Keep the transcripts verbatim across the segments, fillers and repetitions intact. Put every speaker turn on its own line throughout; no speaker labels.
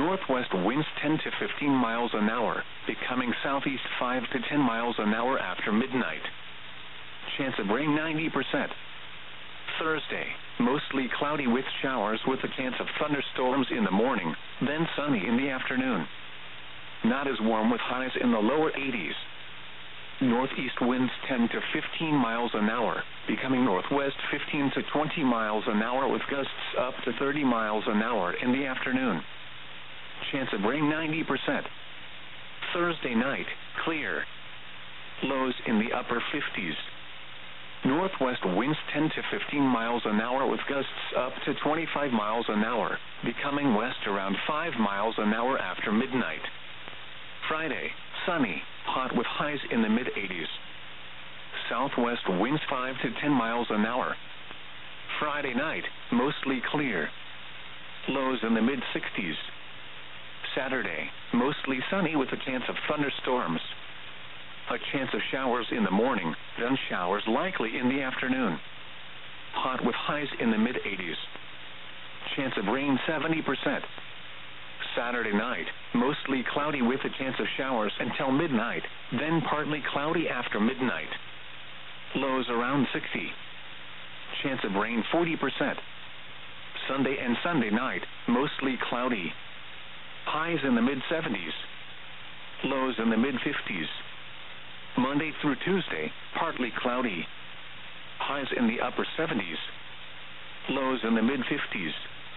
Northwest winds ten to fifteen miles an hour, becoming southeast five to ten miles an hour after midnight. Chance of rain ninety percent. Thursday, mostly cloudy with showers with a chance of thunderstorms in the morning, then sunny in the afternoon. Not as warm with highs in the lower eighties. Northeast winds ten to fifteen miles an hour, becoming northwest fifteen to twenty miles an hour with gusts up to thirty miles an hour in the afternoon. Chance of rain ninety percent. Thursday night, clear. Lows in the upper fifties. Northwest winds ten to fifteen miles an hour with gusts up to twenty-five miles an hour, becoming west around five miles an hour after midnight. Friday, sunny, hot with highs in the mid-eighties. Southwest winds five to ten miles an hour. Friday night, mostly clear. Lows in the mid-sixties. Saturday, mostly sunny with a chance of thunderstorms. A chance of showers in the morning, then showers likely in the afternoon. Hot with highs in the mid-eighties. Chance of rain seventy percent. Saturday night, mostly cloudy with a chance of showers until midnight, then partly cloudy after midnight. Lows around sixty. Chance of rain forty percent. Sunday and Sunday night, mostly cloudy. Highs in the mid-seventies. Lows in the mid-fifties. Monday through Tuesday, partly cloudy. Highs in the upper seventies. Lows in the mid-fifties.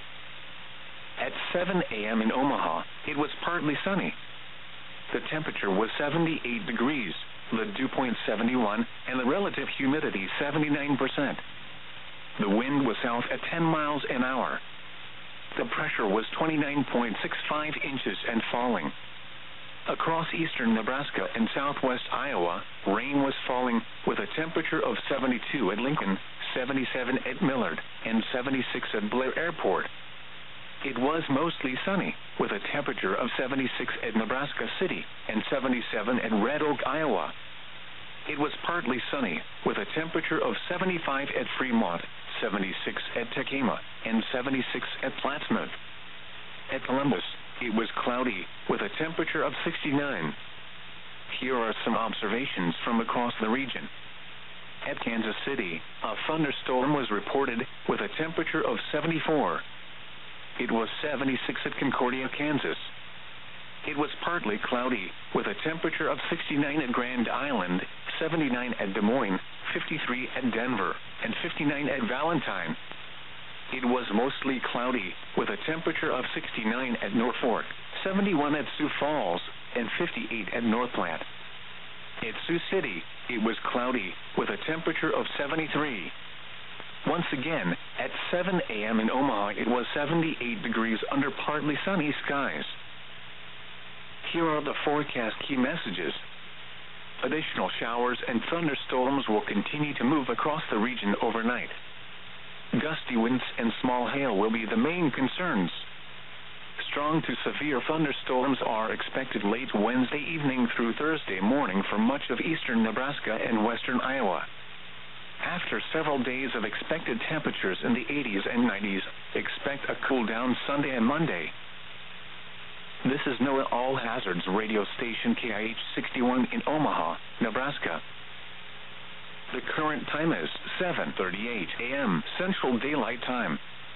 At seven a.m. in Omaha, it was partly sunny. The temperature was seventy-eight degrees, the dew point seventy-one, and the relative humidity seventy-nine percent. The wind was south at ten miles an hour. The pressure was twenty-nine point six five inches and falling. Across eastern Nebraska and southwest Iowa, rain was falling, with a temperature of seventy-two at Lincoln, seventy-seven at Millard, and seventy-six at Blair Airport. It was mostly sunny, with a temperature of seventy-six at Nebraska City and seventy-seven at Red Oak, Iowa. It was partly sunny, with a temperature of seventy-five at Fremont, seventy-six at Tacoma, and seventy-six at Plattsmouth. At Columbus, it was cloudy, with a temperature of sixty-nine. Here are some observations from across the region. At Kansas City, a thunderstorm was reported, with a temperature of seventy-four. It was seventy-six at Concordia, Kansas. It was partly cloudy, with a temperature of sixty-nine at Grand Island, seventy-nine at Des Moines, fifty-three at Denver, and fifty-nine at Valentine. It was mostly cloudy, with a temperature of sixty-nine at Norfolk, seventy-one at Sioux Falls, and fifty-eight at North Platte. At Sioux City, it was cloudy, with a temperature of seventy-three. Once again, at seven a.m. in Omaha, it was seventy-eight degrees under partly sunny skies. Here are the forecast key messages. Additional showers and thunderstorms will continue to move across the region overnight. Gusty winds and small hail will be the main concerns. Strong to severe thunderstorms are expected late Wednesday evening through Thursday morning for much of eastern Nebraska and western Iowa. After several days of expected temperatures in the eighties and nineties, expect a cool down Sunday and Monday. This is NOAA All Hazards radio station K I H sixty-one in Omaha, Nebraska. The current time is seven thirty-eight a.m. Central Daylight Time.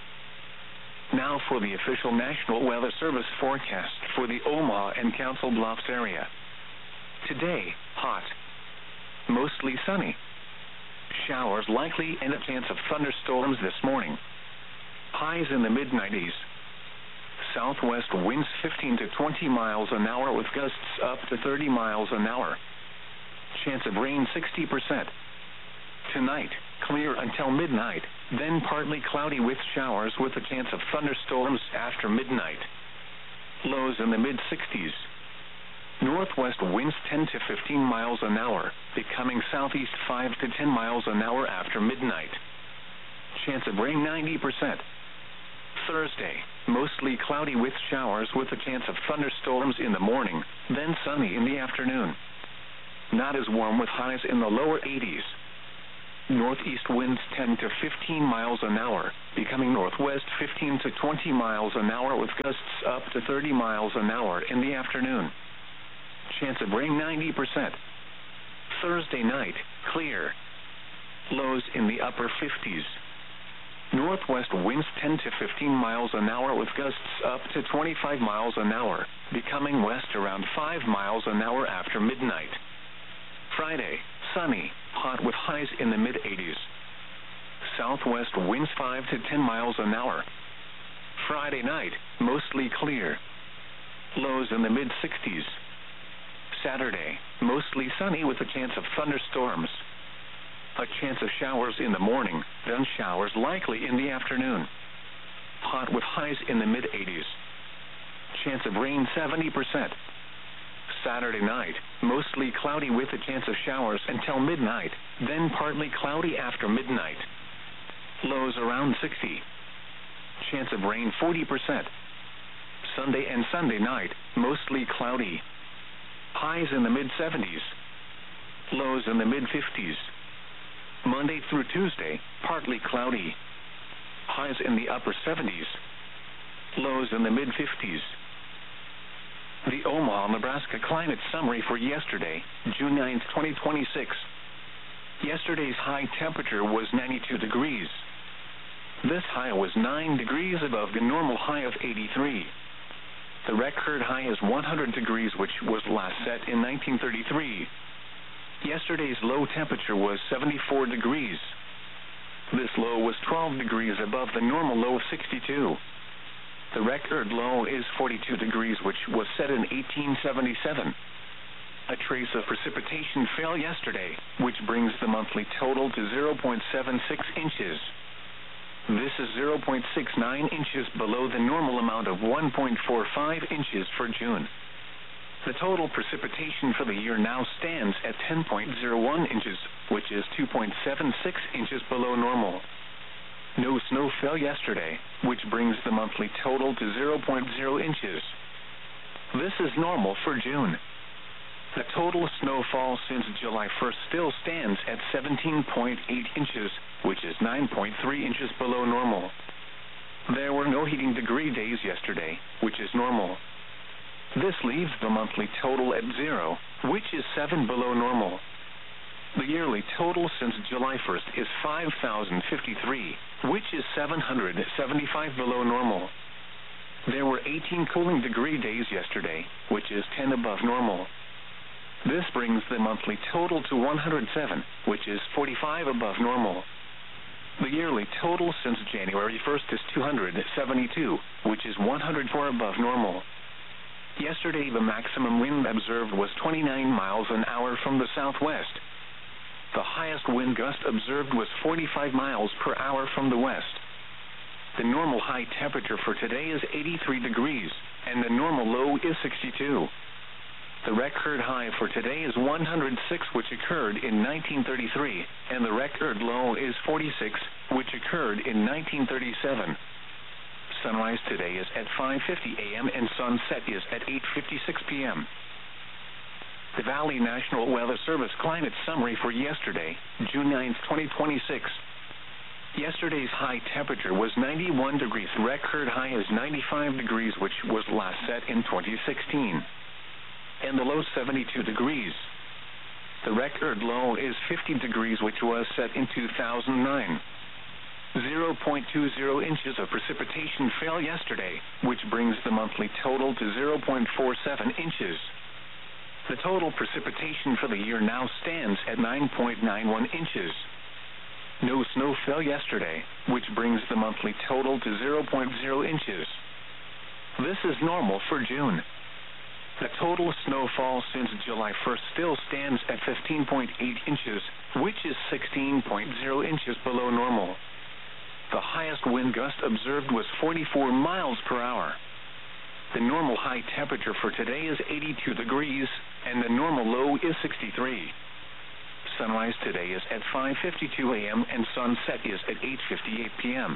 Now for the official National Weather Service forecast for the Omaha and Council Bluffs area. Today, hot. Mostly sunny. Showers likely and a chance of thunderstorms this morning. Highs in the mid nineties. Southwest winds fifteen to twenty miles an hour with gusts up to thirty miles an hour. Chance of rain sixty percent. Tonight, clear until midnight, then partly cloudy with showers with a chance of thunderstorms after midnight. Lows in the mid sixties. Northwest winds ten to fifteen miles an hour, becoming southeast five to ten miles an hour after midnight. Chance of rain ninety percent. Thursday, mostly cloudy with showers with a chance of thunderstorms in the morning, then sunny in the afternoon. Not as warm with highs in the lower eighties. Northeast winds ten to fifteen miles an hour, becoming northwest fifteen to twenty miles an hour with gusts up to thirty miles an hour in the afternoon. Chance of rain ninety percent. Thursday night, clear. Lows in the upper fifties. Northwest winds ten to fifteen miles an hour with gusts up to twenty-five miles an hour, becoming west around five miles an hour after midnight. Friday, sunny, hot with highs in the mid-eighties. Southwest winds five to ten miles an hour. Friday night, mostly clear. Lows in the mid-sixties. Saturday, mostly sunny with a chance of thunderstorms. A chance of showers in the morning, then showers likely in the afternoon. Hot with highs in the mid-eighties. Chance of rain seventy percent. Saturday night, mostly cloudy with a chance of showers until midnight, then partly cloudy after midnight. Lows around sixty. Chance of rain forty percent. Sunday and Sunday night, mostly cloudy. Highs in the mid-seventies. Lows in the mid-fifties. Monday through Tuesday, partly cloudy. Highs in the upper seventies. Lows in the mid-fifties. The Omaha, Nebraska climate summary for yesterday, June ninth, twenty twenty-six. Yesterday's high temperature was ninety-two degrees. This high was nine degrees above the normal high of eighty-three. The record high is one hundred degrees, which was last set in nineteen thirty-three. Yesterday's low temperature was seventy-four degrees. This low was twelve degrees above the normal low of sixty-two. The record low is forty-two degrees, which was set in eighteen seventy-seven. A trace of precipitation fell yesterday, which brings the monthly total to zero point seven six inches. This is zero point six nine inches below the normal amount of one point four five inches for June. The total precipitation for the year now stands at ten point zero one inches, which is two point seven six inches below normal. No snow fell yesterday, which brings the monthly total to zero point zero inches. This is normal for June. The total snowfall since July first still stands at seventeen point eight inches, which is nine point three inches below normal. There were no heating degree days yesterday, which is normal. This leaves the monthly total at zero, which is seven below normal. The yearly total since July first is five thousand fifty-three, which is seven hundred seventy-five below normal. There were eighteen cooling degree days yesterday, which is ten above normal. This brings the monthly total to one hundred seven, which is forty-five above normal. The yearly total since January first is two hundred seventy-two, which is one hundred four above normal. Yesterday, the maximum wind observed was twenty-nine miles an hour from the southwest. The highest wind gust observed was forty-five miles per hour from the west. The normal high temperature for today is eighty-three degrees, and the normal low is sixty-two. The record high for today is one hundred six, which occurred in nineteen thirty-three, and the record low is forty-six, which occurred in nineteen thirty-seven. Sunrise today is at five fifty a m and sunset is at eight fifty-six p m The Valley National Weather Service climate summary for yesterday, June ninth, twenty twenty-six. Yesterday's high temperature was ninety-one degrees. Record high is ninety-five degrees, which was last set in twenty sixteen. And the low seventy-two degrees. The record low is fifty degrees, which was set in two thousand nine. zero point two zero inches of precipitation fell yesterday, which brings the monthly total to zero point four seven inches. The total precipitation for the year now stands at nine point nine one inches. No snow fell yesterday, which brings the monthly total to zero point zero inches. This is normal for June. The total snowfall since July first still stands at fifteen point eight inches, which is sixteen point zero inches below normal. The highest wind gust observed was forty-four miles per hour. The normal high temperature for today is eighty-two degrees, and the normal low is sixty-three. Sunrise today is at five fifty-two a m and sunset is at eight fifty-eight p m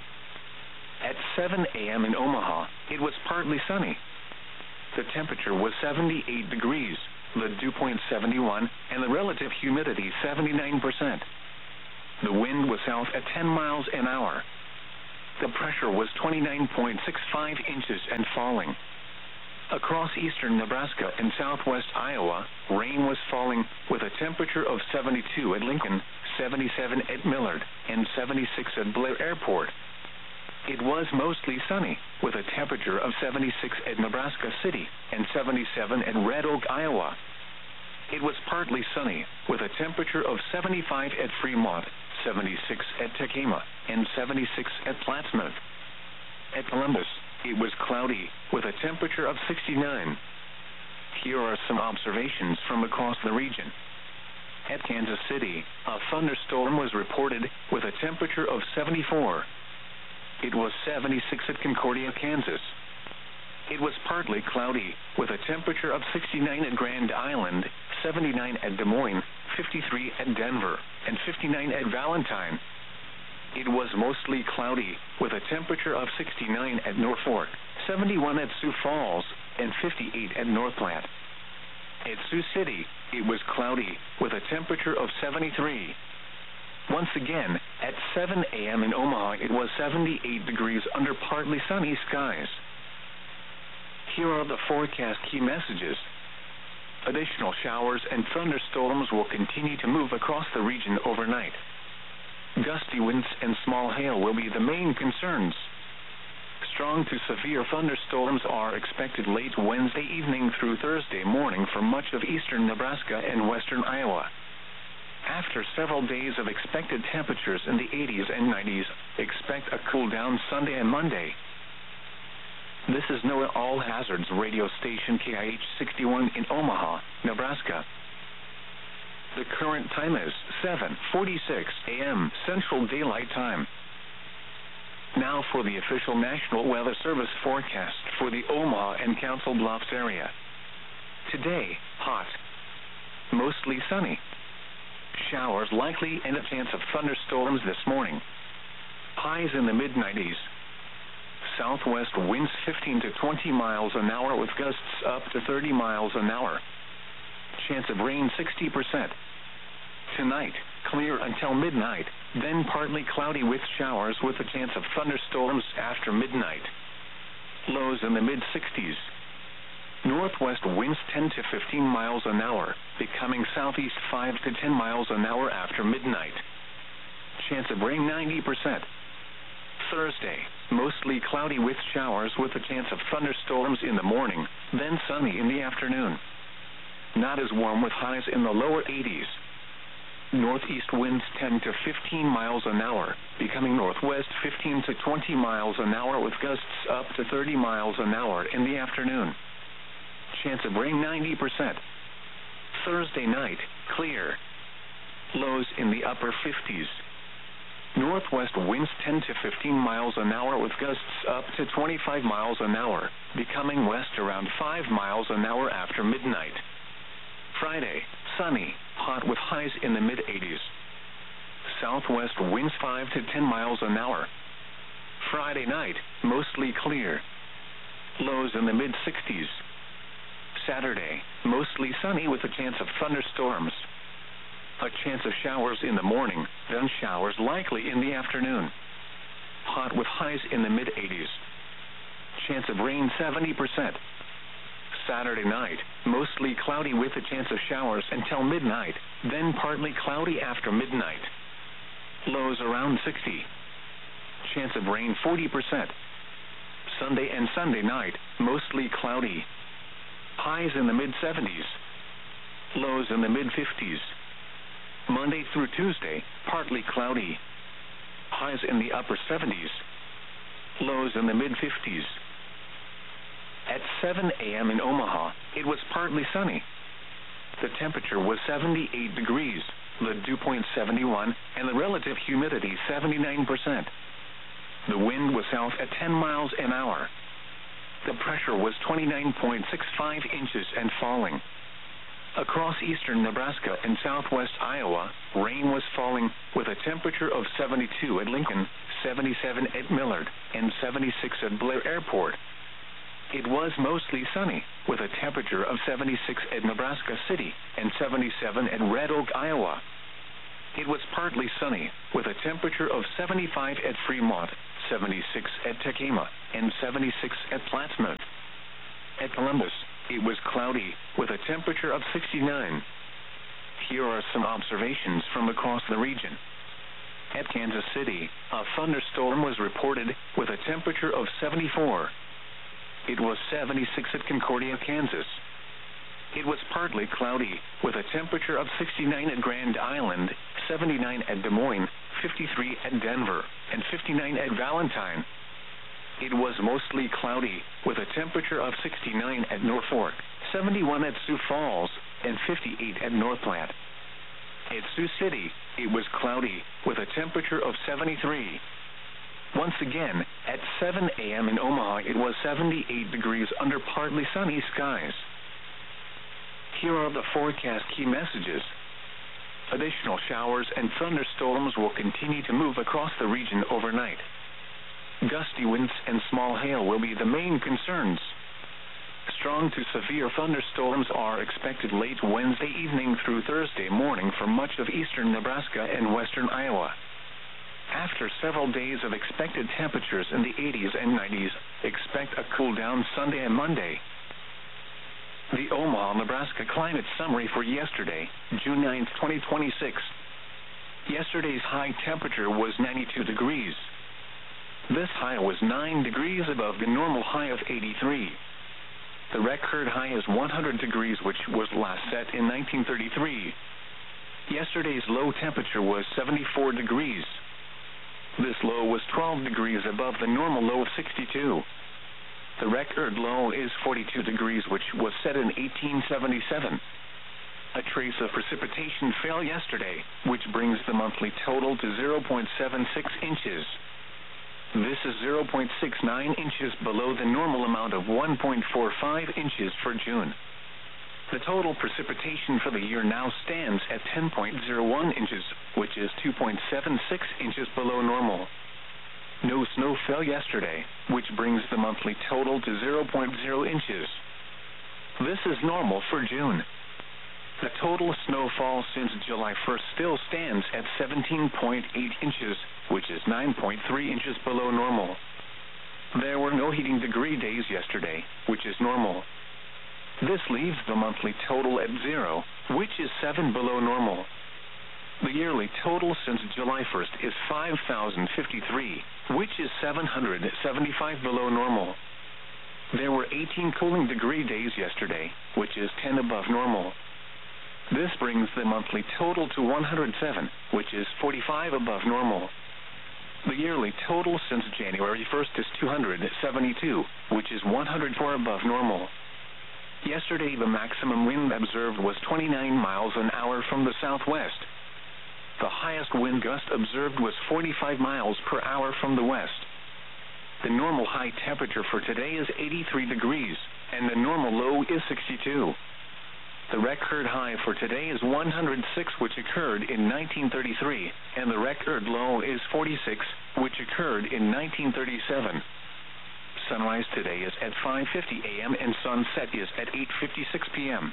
At seven a m in Omaha, it was partly sunny. The temperature was seventy-eight degrees, the dew point seventy-one, and the relative humidity seventy-nine percent. The wind was south at ten miles an hour. The pressure was twenty-nine point six five inches and falling. Across eastern Nebraska and southwest Iowa, rain was falling, with a temperature of seventy-two at Lincoln, seventy-seven at Millard, and seventy-six at Blair Airport. It was mostly sunny, with a temperature of seventy-six at Nebraska City and seventy-seven at Red Oak, Iowa. It was partly sunny, with a temperature of seventy-five at Fremont, seventy-six at Tekamah, and seventy-six at Plattsmouth. At Columbus, it was cloudy, with a temperature of sixty-nine. Here are some observations from across the region. At Kansas City, a thunderstorm was reported, with a temperature of seventy-four. It was seventy-six at Concordia, Kansas. It was partly cloudy, with a temperature of sixty-nine at Grand Island, seventy-nine at Des Moines, fifty-three at Denver, and fifty-nine at Valentine. It was mostly cloudy, with a temperature of sixty-nine at Norfolk, seventy-one at Sioux Falls, and fifty-eight at North Platte. At Sioux City, it was cloudy, with a temperature of seventy-three. Once again, at seven a m in Omaha, it was seventy-eight degrees under partly sunny skies. Here are the forecast key messages. Additional showers and thunderstorms will continue to move across the region overnight. Gusty winds and small hail will be the main concerns. Strong to severe thunderstorms are expected late Wednesday evening through Thursday morning for much of eastern Nebraska and western Iowa. After several days of expected temperatures in the eighties and nineties, expect a cool down Sunday and Monday. This is NOAA All Hazards radio station K I H sixty-one in Omaha, Nebraska. The current time is seven forty-six a m Central Daylight Time. Now for the official National Weather Service forecast for the Omaha and Council Bluffs area. Today, hot. Mostly sunny. Showers likely and a chance of thunderstorms this morning. Highs in the mid nineties. Southwest winds fifteen to twenty miles an hour with gusts up to thirty miles an hour. Chance of rain sixty percent. Tonight, clear until midnight, then partly cloudy with showers with a chance of thunderstorms after midnight. Lows in the mid sixties. Northwest winds ten to fifteen miles an hour, becoming southeast five to ten miles an hour after midnight. Chance of rain ninety percent. Thursday, mostly cloudy with showers with a chance of thunderstorms in the morning, then sunny in the afternoon. Not as warm with highs in the lower eighties. Northeast winds ten to fifteen miles an hour, becoming northwest fifteen to twenty miles an hour with gusts up to thirty miles an hour in the afternoon. Chance of rain ninety percent. Thursday night, clear. Lows in the upper fifties. Northwest winds ten to fifteen miles an hour with gusts up to twenty-five miles an hour, becoming west around five miles an hour after midnight. Friday, sunny, hot with highs in the mid eighties. Southwest winds five to ten miles an hour. Friday night, mostly clear. Lows in the mid sixties. Saturday, mostly sunny with a chance of thunderstorms. A chance of showers in the morning, then showers likely in the afternoon. Hot with highs in the mid eighties. Chance of rain seventy percent. Saturday night, mostly cloudy with a chance of showers until midnight, then partly cloudy after midnight. Lows around sixty. Chance of rain forty percent. Sunday and Sunday night, mostly cloudy. Highs in the mid seventies. Lows in the mid fifties. Monday through Tuesday, partly cloudy. Highs in the upper seventies. Lows in the mid fifties. At seven a m in Omaha, it was partly sunny. The temperature was seventy-eight degrees, the dew point seventy-one, and the relative humidity seventy-nine percent. The wind was south at ten miles an hour. The pressure was twenty-nine point six five inches and falling. Across eastern Nebraska and southwest Iowa, rain was falling with a temperature of seventy-two at Lincoln, seventy-seven at Millard, and seventy-six at Blair Airport. It was mostly sunny, with a temperature of seventy-six at Nebraska City and seventy-seven at Red Oak, Iowa. It was partly sunny, with a temperature of seventy-five at Fremont, seventy-six at Tequima, and seventy-six at Plattsmouth. At Columbus, it was cloudy, with a temperature of sixty-nine. Here are some observations from across the region. At Kansas City, a thunderstorm was reported, with a temperature of seventy-four. It was seventy-six at Concordia, Kansas. It was partly cloudy, with a temperature of sixty-nine at Grand Island, seventy-nine at Des Moines, fifty-three at Denver, and fifty-nine at Valentine. It was mostly cloudy, with a temperature of sixty-nine at Norfolk, seventy-one at Sioux Falls, and fifty-eight at North Platte. At Sioux City, it was cloudy, with a temperature of seventy-three. Once again, at seven a m in Omaha, it was seventy-eight degrees under partly sunny skies. Here are the forecast key messages. Additional showers and thunderstorms will continue to move across the region overnight. Gusty winds and small hail will be the main concerns. Strong to severe thunderstorms are expected late Wednesday evening through Thursday morning for much of eastern Nebraska and western Iowa. After several days of expected temperatures in the eighties and nineties, expect a cool down Sunday and Monday. The Omaha, Nebraska climate summary for yesterday, June ninth, twenty twenty-six. Yesterday's high temperature was ninety-two degrees. This high was nine degrees above the normal high of eighty-three. The record high is one hundred degrees, which was last set in nineteen thirty-three. Yesterday's low temperature was seventy-four degrees. This low was twelve degrees above the normal low of sixty-two. The record low is forty-two degrees, which was set in eighteen seventy-seven. A trace of precipitation fell yesterday, which brings the monthly total to zero point seven six inches. This is zero point six nine inches below the normal amount of one point four five inches for June. The total precipitation for the year now stands at ten point zero one inches, which is two point seven six inches below normal. No snow fell yesterday, which brings the monthly total to zero point zero inches. This is normal for June. The total snowfall since July first still stands at seventeen point eight inches, which is nine point three inches below normal. There were no heating degree days yesterday, which is normal. This leaves the monthly total at zero, which is seven below normal. The yearly total since July first is five thousand fifty-three, which is seven hundred seventy-five below normal. There were eighteen cooling degree days yesterday, which is ten above normal. This brings the monthly total to one hundred seven, which is forty-five above normal. The yearly total since January first is two hundred seventy-two, which is one hundred four above normal. Yesterday, the maximum wind observed was twenty-nine miles an hour from the southwest. The highest wind gust observed was forty-five miles per hour from the west. The normal high temperature for today is eighty-three degrees, and the normal low is sixty-two. The record high for today is one hundred six, which occurred in nineteen thirty-three, and the record low is forty-six, which occurred in nineteen thirty-seven. Sunrise today is at five fifty a m and sunset is at eight fifty-six p m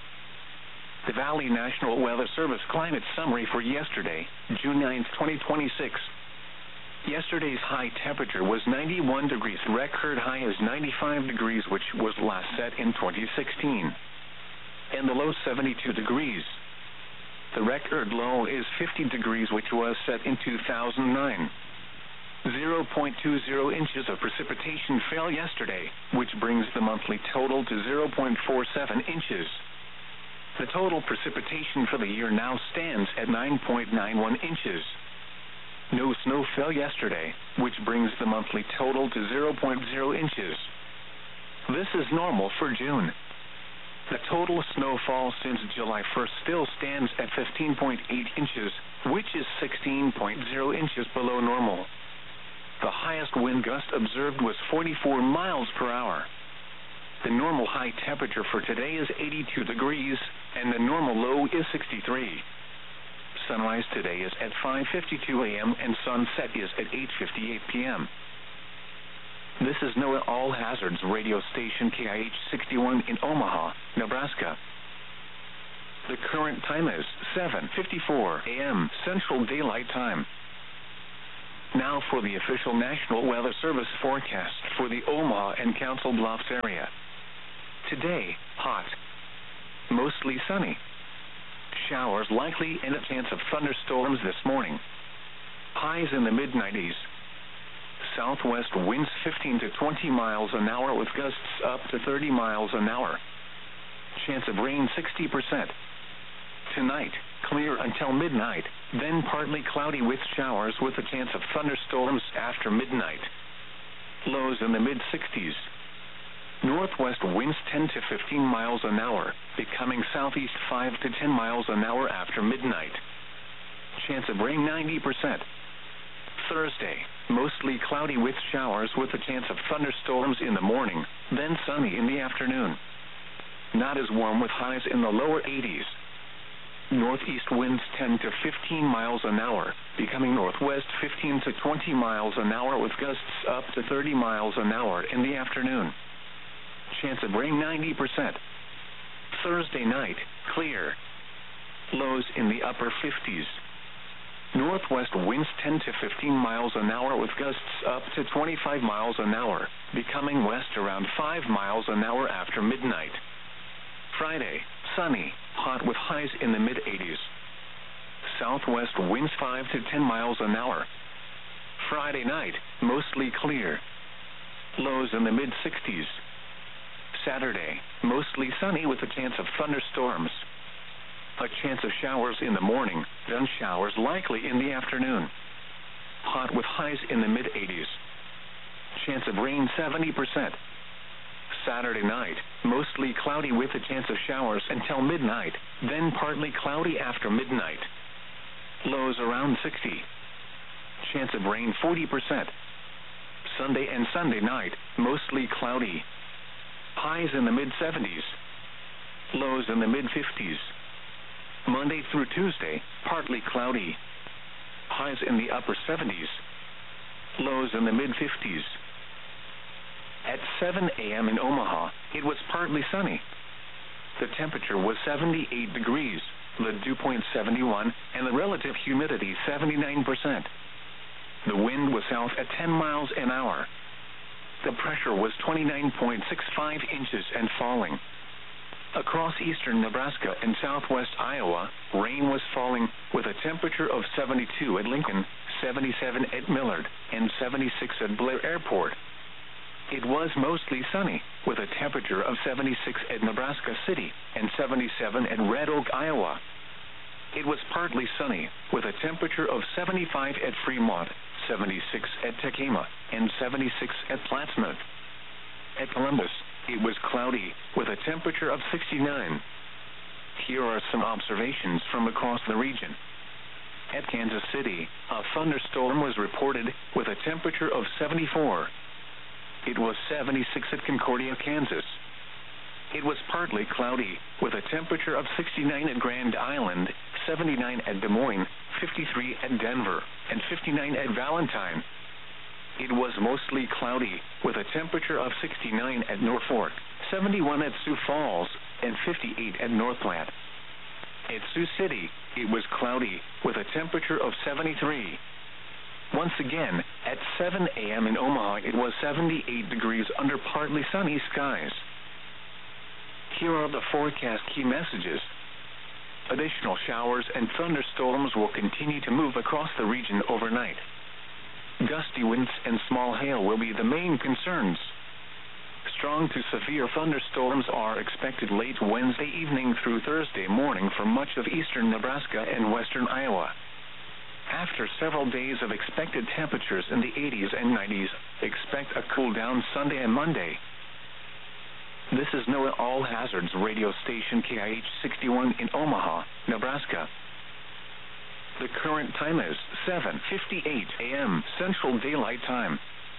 The Valley National Weather Service climate summary for yesterday, June ninth, twenty twenty-six. Yesterday's high temperature was ninety-one degrees. Record high is ninety-five degrees, which was last set in twenty sixteen. And the low seventy-two degrees. The record low is fifty degrees, which was set in two thousand nine. zero point two zero inches of precipitation fell yesterday, which brings the monthly total to zero point four seven inches. The total precipitation for the year now stands at nine point nine one inches. No snow fell yesterday, which brings the monthly total to zero point zero inches. This is normal for June. The total snowfall since July first still stands at fifteen point eight inches, which is sixteen point zero inches below normal. The highest wind gust observed was forty-four miles per hour. The normal high temperature for today is eighty-two degrees, and the normal low is sixty-three. Sunrise today is at five fifty-two a m and sunset is at eight fifty-eight p m This is NOAA All Hazards radio station K I H sixty-one in Omaha, Nebraska. The current time is seven fifty-four a m Central Daylight Time. Now for the official National Weather Service forecast for the Omaha and Council Bluffs area. Today, hot. Mostly sunny. Showers likely and a chance of thunderstorms this morning. Highs in the mid nineties. Southwest winds fifteen to twenty miles an hour with gusts up to thirty miles an hour. Chance of rain sixty percent. Tonight, clear until midnight, then partly cloudy with showers with a chance of thunderstorms after midnight. Lows in the mid sixties. Northwest winds ten to fifteen miles an hour, becoming southeast five to ten miles an hour after midnight. Chance of rain ninety percent. Thursday, mostly cloudy with showers with a chance of thunderstorms in the morning, then sunny in the afternoon. Not as warm with highs in the lower eighties. Northeast winds ten to fifteen miles an hour, becoming northwest fifteen to twenty miles an hour with gusts up to thirty miles an hour in the afternoon. Chance of rain ninety percent. Thursday night, clear. Lows in the upper fifties. Northwest winds ten to fifteen miles an hour with gusts up to twenty-five miles an hour, becoming west around five miles an hour after midnight. Friday, sunny, hot with highs in the mid eighties. Southwest winds five to ten miles an hour. Friday night, mostly clear. Lows in the mid sixties. Saturday, mostly sunny with a chance of thunderstorms. A chance of showers in the morning, then showers likely in the afternoon. Hot with highs in the mid eighties. Chance of rain seventy percent. Saturday night, mostly cloudy with a chance of showers until midnight, then partly cloudy after midnight. Lows around sixty. Chance of rain forty percent. Sunday and Sunday night, mostly cloudy. Highs in the mid seventies. Lows in the mid fifties. Monday through Tuesday, partly cloudy. Highs in the upper seventies. Lows in the mid fifties. At seven a m in Omaha, it was partly sunny. The temperature was seventy-eight degrees, the dew point seventy-one, and the relative humidity seventy-nine percent. The wind was south at ten miles an hour. The pressure was twenty-nine point six five inches and falling. Across eastern Nebraska and southwest Iowa, rain was falling with a temperature of seventy-two at Lincoln, seventy-seven at Millard, and seventy-six at Blair Airport. It was mostly sunny, with a temperature of seventy-six at Nebraska City and seventy-seven at Red Oak, Iowa. It was partly sunny, with a temperature of seventy-five at Fremont, seventy-six at Tekema, and seventy-six at Plattsmouth. At Columbus, it was cloudy, with a temperature of sixty-nine. Here are some observations from across the region. At Kansas City, a thunderstorm was reported, with a temperature of seventy-four. It was seventy-six at Concordia, Kansas. It was partly cloudy, with a temperature of sixty-nine at Grand Island, seventy-nine at Des Moines, fifty-three at Denver, and fifty-nine at Valentine. It was mostly cloudy, with a temperature of sixty-nine at Norfolk, seventy-one at Sioux Falls, and fifty-eight at North Platte. At Sioux City, it was cloudy, with a temperature of seventy-three. Once again, at seven a m in Omaha, it was seventy-eight degrees under partly sunny skies. Here are the forecast key messages. Additional showers and thunderstorms will continue to move across the region overnight. Gusty winds and small hail will be the main concerns. Strong to severe thunderstorms are expected late Wednesday evening through Thursday morning for much of eastern Nebraska and western Iowa. After several days of expected temperatures in the eighties and nineties, expect a cool down Sunday and Monday. This is NOAA All Hazards radio station K I H sixty-one in Omaha, Nebraska. The current time is seven fifty-eight a m Central Daylight Time.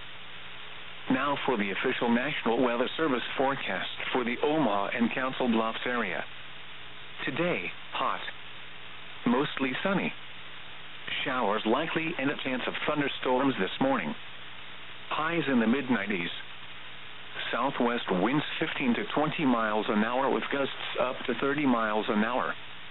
Now for the official National Weather Service forecast for the Omaha and Council Bluffs area. Today, hot. Mostly sunny. Showers likely and a chance of thunderstorms this morning. Highs in the mid nineties. Southwest winds fifteen to twenty miles an hour with gusts up to thirty miles an hour.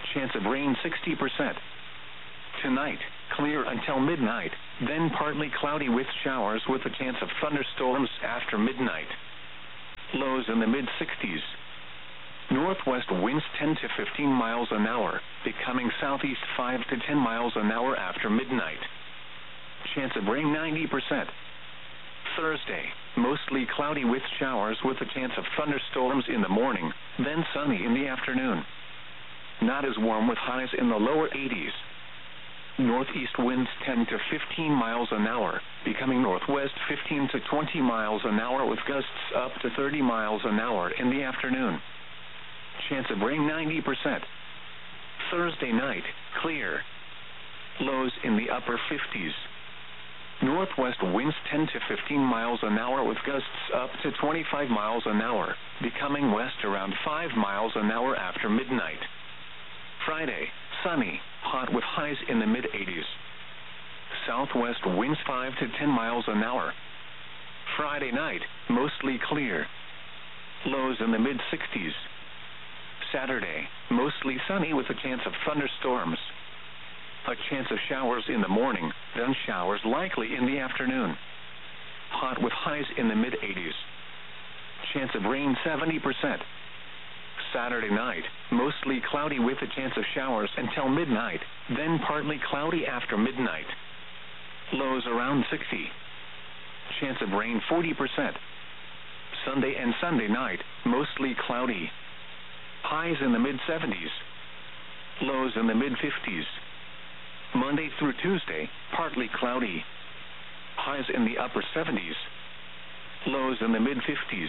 Chance of rain sixty percent. Tonight, clear until midnight, then partly cloudy with showers with a chance of thunderstorms after midnight. Lows in the mid sixties. Northwest winds ten to fifteen miles an hour, becoming southeast five to ten miles an hour after midnight. Chance of rain ninety percent. Thursday, mostly cloudy with showers with a chance of thunderstorms in the morning, then sunny in the afternoon. Not as warm with highs in the lower eighties. Northeast winds ten to fifteen miles an hour, becoming northwest fifteen to twenty miles an hour with gusts up to thirty miles an hour in the afternoon. Chance of rain ninety percent. Thursday night, clear. Lows in the upper fifties. Northwest winds ten to fifteen miles an hour with gusts up to twenty-five miles an hour, becoming west around five miles an hour after midnight. Friday, sunny, hot with highs in the mid eighties. Southwest winds five to ten miles an hour. Friday night, mostly clear. Lows in the mid sixties. Saturday, mostly sunny with a chance of thunderstorms. A chance of showers in the morning, then showers likely in the afternoon. Hot with highs in the mid eighties. Chance of rain seventy percent. Saturday night, mostly cloudy with a chance of showers until midnight, then partly cloudy after midnight. Lows around sixty. Chance of rain forty percent. Sunday and Sunday night, mostly cloudy. Highs in the mid seventies. Lows in the mid fifties. Monday through Tuesday, partly cloudy. Highs in the upper seventies. Lows in the mid fifties.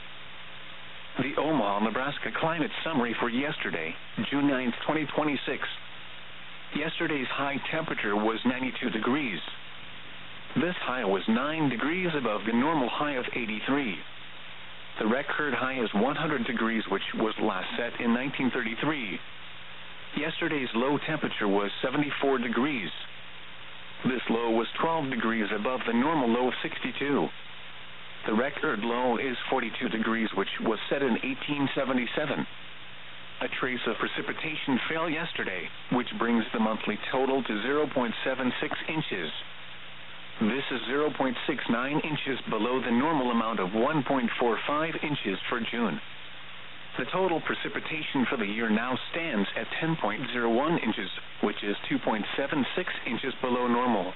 The Omaha, Nebraska climate summary for yesterday, June ninth, twenty twenty-six. Yesterday's high temperature was ninety-two degrees. This high was nine degrees above the normal high of eighty-three. The record high is one hundred degrees, which was last set in nineteen thirty-three. Yesterday's low temperature was seventy-four degrees. This low was twelve degrees above the normal low of sixty-two. The record low is forty-two degrees, which was set in eighteen seventy-seven. A trace of precipitation fell yesterday, which brings the monthly total to zero point seven six inches. This is zero point six nine inches below the normal amount of one point four five inches for June. The total precipitation for the year now stands at ten point zero one inches, which is two point seven six inches below normal.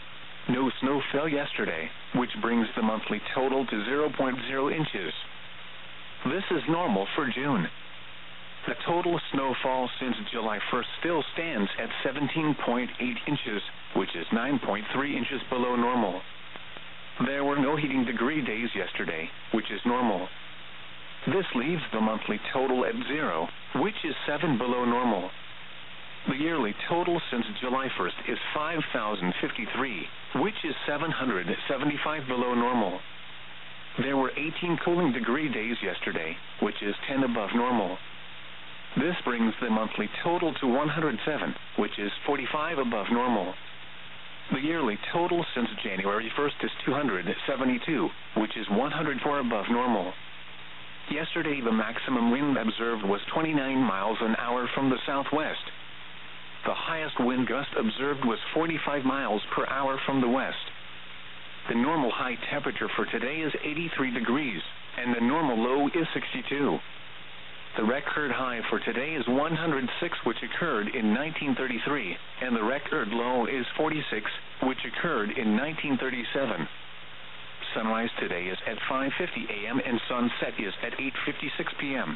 No snow fell yesterday, which brings the monthly total to zero point zero inches. This is normal for June. The total snowfall since July first still stands at seventeen point eight inches, which is nine point three inches below normal. There were no heating degree days yesterday, which is normal. This leaves the monthly total at zero, which is seven below normal. The yearly total since July first is five thousand fifty-three, which is seven hundred seventy-five below normal. There were eighteen cooling degree days yesterday, which is ten above normal. This brings the monthly total to one hundred seven, which is forty-five above normal. The yearly total since January first is two hundred seventy-two, which is one hundred four above normal. Yesterday, the maximum wind observed was twenty-nine miles an hour from the southwest. The highest wind gust observed was forty-five miles per hour from the west. The normal high temperature for today is eighty-three degrees, and the normal low is sixty-two. The record high for today is one hundred six, which occurred in nineteen thirty-three, and the record low is forty-six, which occurred in nineteen thirty-seven. Sunrise today is at five fifty a m and sunset is at eight fifty-six p m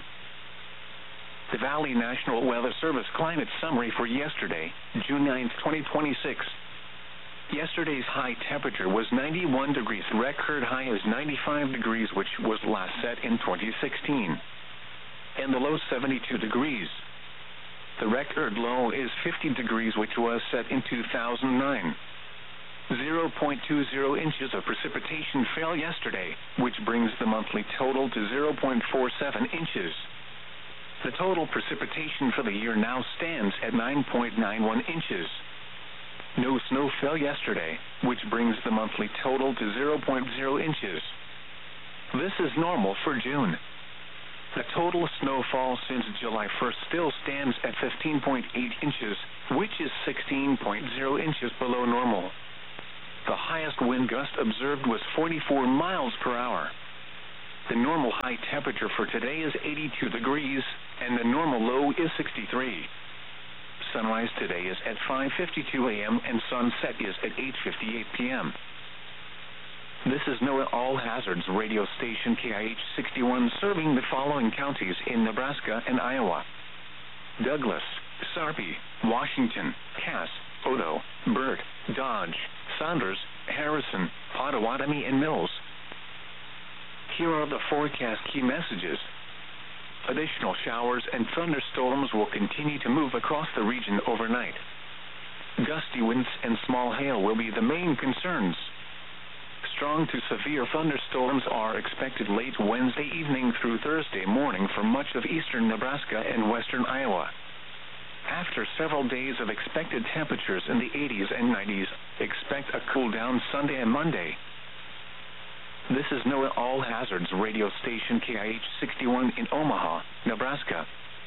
The Valley National Weather Service climate summary for yesterday, June ninth, twenty twenty-six. Yesterday's high temperature was ninety-one degrees. Record high is ninety-five degrees, which was last set in twenty sixteen. And the low seventy-two degrees. The record low is fifty degrees, which was set in two thousand nine. zero point two zero inches of precipitation fell yesterday, which brings the monthly total to zero point four seven inches. The total precipitation for the year now stands at nine point nine one inches. No snow fell yesterday, which brings the monthly total to zero point zero inches. This is normal for June. The total snowfall since July first still stands at fifteen point eight inches, which is sixteen point zero inches below normal. The highest wind gust observed was forty-four miles per hour. The normal high temperature for today is eighty-two degrees, and the normal low is sixty-three. Sunrise today is at five fifty-two a m and sunset is at eight fifty-eight p m This is NOAA All Hazards radio station K I H sixty-one, serving the following counties in Nebraska and Iowa: Douglas, Sarpy, Washington, Cass, Odo, Burt, Dodge, Saunders, Harrison, Pottawatomie, and Mills. Here are the forecast key messages. Additional showers and thunderstorms will continue to move across the region overnight. Gusty winds and small hail will be the main concerns. Strong to severe thunderstorms are expected late Wednesday evening through Thursday morning for much of eastern Nebraska and western Iowa. After several days of expected temperatures in the eighties and nineties, expect a cool down Sunday and Monday. This is NOAA All Hazards radio station K I H sixty-one in Omaha, Nebraska.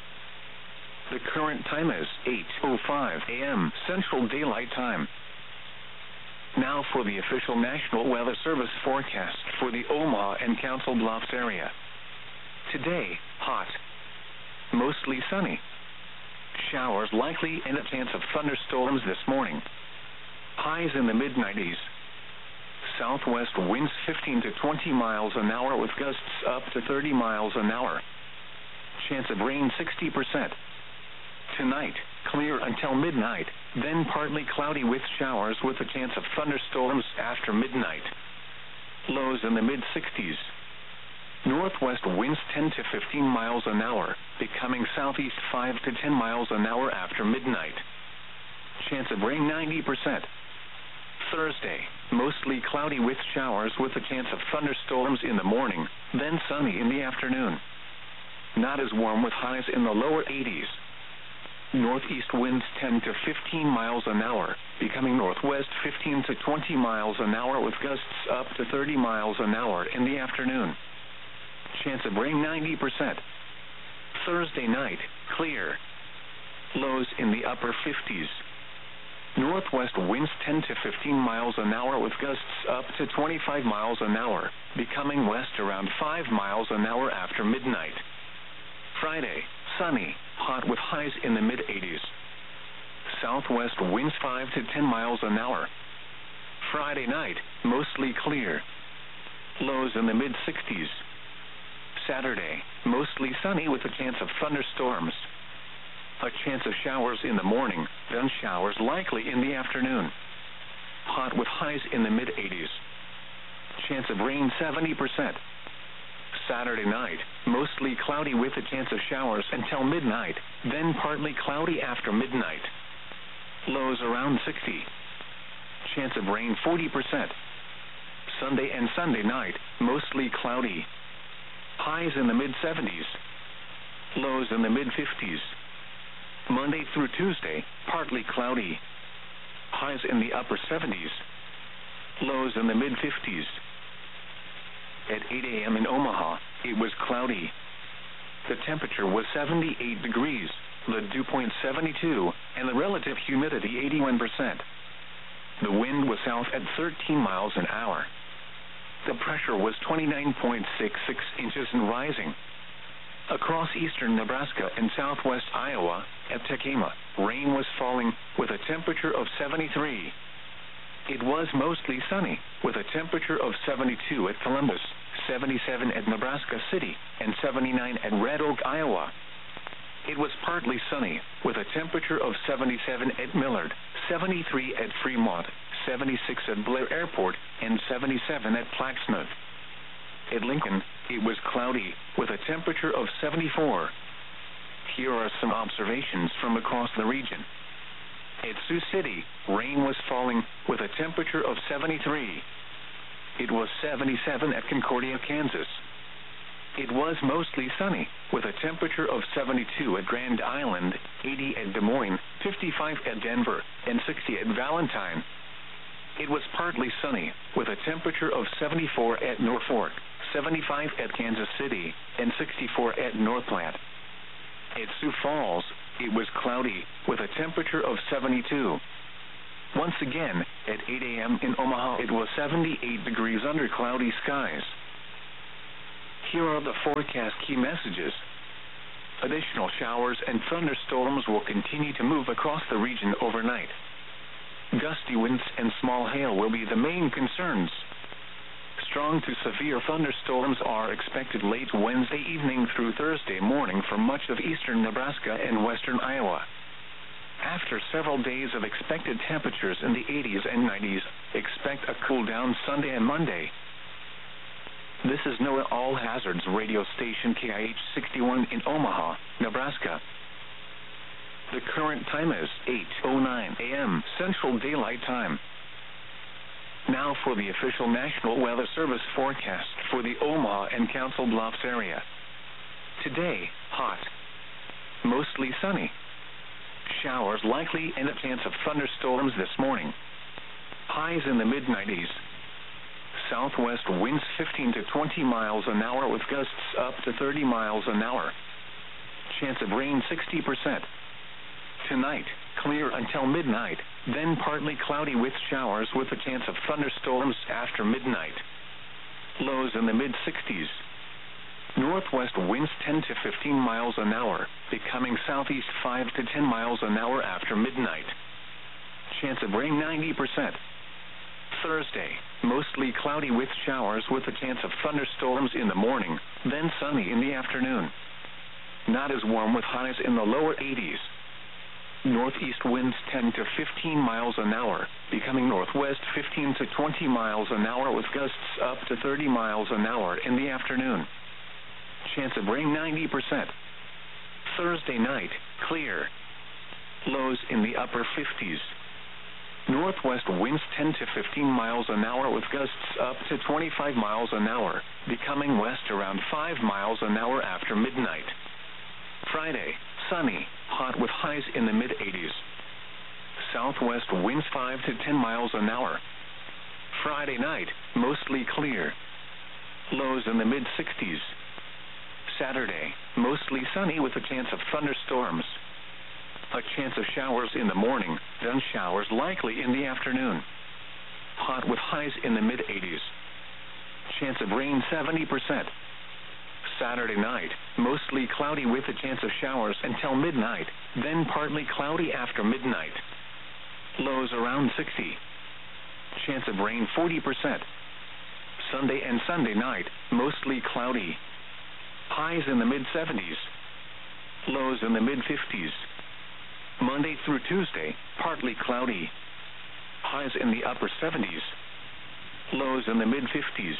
The current time is eight oh five a m Central Daylight Time. Now for the official National Weather Service forecast for the Omaha and Council Bluffs area. Today, hot. Mostly sunny. Showers likely and a chance of thunderstorms this morning. Highs in the mid nineties. Southwest winds fifteen to twenty miles an hour with gusts up to thirty miles an hour. Chance of rain sixty percent. Tonight, clear until midnight, then partly cloudy with showers with a chance of thunderstorms after midnight. Lows in the mid sixties. Northwest winds ten to fifteen miles an hour, becoming southeast five to ten miles an hour after midnight. Chance of rain ninety percent. Thursday, mostly cloudy with showers with a chance of thunderstorms in the morning, then sunny in the afternoon. Not as warm with highs in the lower eighties. Northeast winds ten to fifteen miles an hour, becoming northwest fifteen to twenty miles an hour with gusts up to thirty miles an hour in the afternoon. Chance of rain ninety percent. Thursday night, clear. Lows in the upper fifties. Northwest winds ten to fifteen miles an hour with gusts up to twenty-five miles an hour, becoming west around five miles an hour after midnight. Friday, sunny, hot with highs in the mid eighties. Southwest winds five to ten miles an hour. Friday night, mostly clear. Lows in the mid sixties. Saturday, mostly sunny with a chance of thunderstorms. A chance of showers in the morning, then showers likely in the afternoon. Hot with highs in the mid eighties. Chance of rain seventy percent. Saturday night, mostly cloudy with a chance of showers until midnight, then partly cloudy after midnight. Lows around sixty. Chance of rain forty percent. Sunday and Sunday night, mostly cloudy. Highs in the mid seventies. Lows in the mid fifties. Monday through Tuesday, partly cloudy. Highs in the upper seventies. Lows in the mid fifties. At eight a m in Omaha, it was cloudy. The temperature was seventy-eight degrees, the dew point seventy-two, and the relative humidity eighty-one percent. The wind was south at thirteen miles an hour. The pressure was twenty-nine point six six inches and rising. Across eastern Nebraska and southwest Iowa, at Tekema, rain was falling with a temperature of seventy-three. It was mostly sunny, with a temperature of seventy-two at Columbus, seventy-seven at Nebraska City, and seventy-nine at Red Oak, Iowa. It was partly sunny, with a temperature of seventy-seven at Millard, seventy-three at Fremont, seventy-six at Blair Airport, and seventy-seven at Plaxmouth. At Lincoln, it was cloudy, with a temperature of seventy-four. Here are some observations from across the region. At Sioux City, rain was falling, with a temperature of seventy-three. It was seventy-seven at Concordia, Kansas. It was mostly sunny, with a temperature of seventy-two at Grand Island, eighty at Des Moines, fifty-five at Denver, and sixty at Valentine. It was partly sunny, with a temperature of seventy-four at Norfolk, seventy-five at Kansas City, and sixty-four at Northplant. At Sioux Falls, it was cloudy, with a temperature of seventy-two. Once again, at eight a m in Omaha, it was seventy-eight degrees under cloudy skies. Here are the forecast key messages. Additional showers and thunderstorms will continue to move across the region overnight. Gusty winds and small hail will be the main concerns. Strong to severe thunderstorms are expected late Wednesday evening through Thursday morning for much of eastern Nebraska and western Iowa. After several days of expected temperatures in the eighties and nineties, expect a cool down Sunday and Monday. This is NOAA All Hazards radio station K I H sixty-one in Omaha, Nebraska. The current time is eight oh nine a m Central Daylight Time. Now for the official National Weather Service forecast for the Omaha and Council Bluffs area. Today, hot. Mostly sunny. Showers likely and a chance of thunderstorms this morning. Highs in the mid nineties. Southwest winds fifteen to twenty miles an hour with gusts up to thirty miles an hour. Chance of rain sixty percent. Tonight, clear until midnight, then partly cloudy with showers with a chance of thunderstorms after midnight. Lows in the mid sixties. Northwest winds ten to fifteen miles an hour, becoming southeast five to ten miles an hour after midnight. Chance of rain ninety percent. Thursday, mostly cloudy with showers with a chance of thunderstorms in the morning, then sunny in the afternoon. Not as warm with highs in the lower eighties. Northeast winds ten to fifteen miles an hour, becoming northwest fifteen to twenty miles an hour with gusts up to thirty miles an hour in the afternoon. Chance of rain ninety percent. Thursday night, clear. Lows in the upper fifties. Northwest winds ten to fifteen miles an hour with gusts up to twenty-five miles an hour, becoming west around five miles an hour after midnight. Friday, sunny, hot with highs in the mid eighties. Southwest winds five to ten miles an hour. Friday night, mostly clear. Lows in the mid sixties. Saturday, mostly sunny with a chance of thunderstorms. A chance of showers in the morning, then showers likely in the afternoon. Hot with highs in the mid eighties. Chance of rain seventy percent. Saturday night, mostly cloudy with a chance of showers until midnight, then partly cloudy after midnight. Lows around sixty. Chance of rain forty percent. Sunday and Sunday night, mostly cloudy. Highs in the mid seventies. Lows in the mid fifties. Monday through Tuesday, partly cloudy. Highs in the upper seventies. Lows in the mid fifties.